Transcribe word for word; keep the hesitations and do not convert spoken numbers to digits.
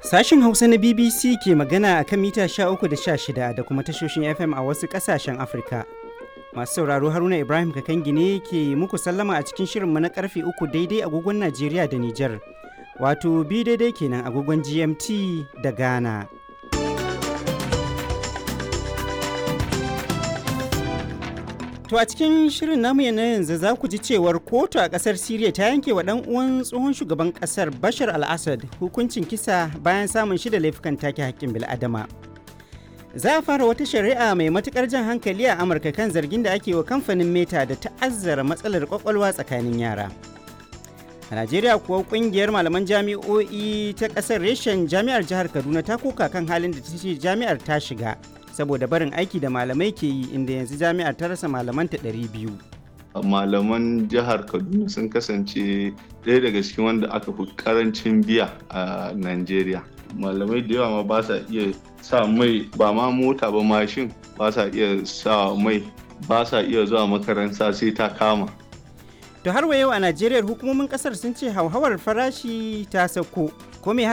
Sashen Hausa na B B C ke magana a kan mita sha uku da sha shida da kuma tashoshin F M a wasu ƙasashen Afirka. Masu sauraro Haruna Ibrahim Kakangi ne ke muku sallama a cikin shirinmu na karfe uku daidai agogon Najeriya da Nijar. Wato bi daidai kenan agogon G M T da Ghana. To a cikin shirin namu na yanzu za ku ji cewar kotu a kasar Siriya ta yanke wa ɗan uwan tsohon shugaban kasar Bashar al-Assad hukuncin kisa bayan samun shi da laifukan take hakkin bil'adama. Za a fara wata shari'a mai matukar jan hankali a Amurka kan zargin da ake wa kamfanin Meta da ta'azzara matsalar kwakwalwa tsakanin yara. A Najeriya kuwa kungiyar malaman jami'o'i ta kasar reshen jami'ar jihar Kaduna ta koka kan halin da ta ce jami'ar ta shiga saboda barin aiki da malamai ke yi, inda yanzu jami'ar ta rasa malamanta ɗari biyu. Malaman jihar Kaduna sun kasance ɗaya daga cikin wanda aka fi karancin biya a Najeriya. Malamai da yawa ma ba sa iya sa mai, ba ma mota ba mashin, ba sa iya sa mai, ba sa iya zuwa makaranta sai ta kama. To har wa yau a Najeriya hukumomin kasar sun ce hauhawar farashi ta sauko. Ko me